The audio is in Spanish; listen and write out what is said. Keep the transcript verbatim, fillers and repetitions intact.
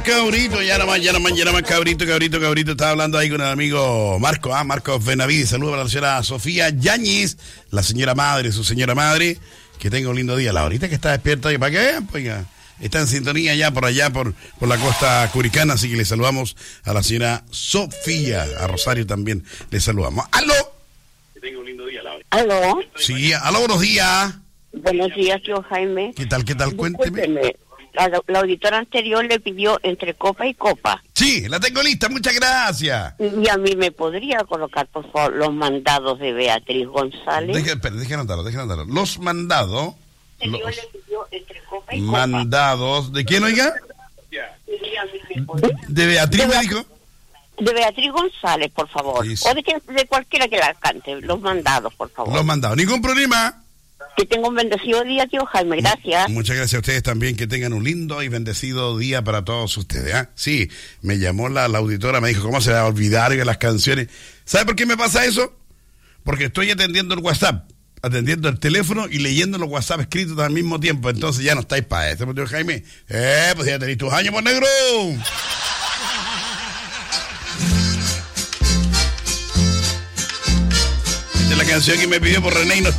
Cabrito, ya nomás, ya nomás, ya nomás, cabrito, cabrito, cabrito. Estaba hablando ahí con el amigo Marco, ah, Marcos Benavides. Saludos para la señora Sofía Yáñez, la señora madre, su señora madre. Que tenga un lindo día. La horita que está despierta, y para qué, pues ya. Está en sintonía ya por allá, por, por la costa curicana, así que le saludamos a la señora Sofía, a Rosario también le saludamos. ¡Aló! Que tenga un lindo día, Laura. ¿Aló? Sí, aló, buenos días. Buenos días, tío Jaime. ¿Qué tal, qué tal? Cuénteme. Discúlpeme, La, la auditora anterior le pidió entre copa y copa. Sí, la tengo lista, muchas gracias. Y a mí me podría colocar, por favor, los mandados de Beatriz González. Deje, espera, deje anotarlo, deje anotarlo. Los mandados. Los Le pidió entre copa y copa. mandados. ¿De quién, oiga? Y a mí me podría- De Beatriz, De me Bea- dijo. De Beatriz González, por favor. Sí, sí. O de, que, de cualquiera que la cante. Los mandados, por favor. Los mandados. Ningún problema. Que tenga un bendecido día, tío Jaime. Gracias. Muchas gracias a ustedes también, que tengan un lindo y bendecido día para todos ustedes. ¿eh? Sí, me llamó la, la auditora, me dijo, ¿cómo se va a olvidar que las canciones? ¿Sabe por qué me pasa eso? Porque estoy atendiendo el WhatsApp, atendiendo el teléfono y leyendo los WhatsApp escritos al mismo tiempo, entonces ya no estáis para eso, tío Jaime. Eh, pues ya tenéis tus años, por negro. Esta es la canción que me pidió por René y no está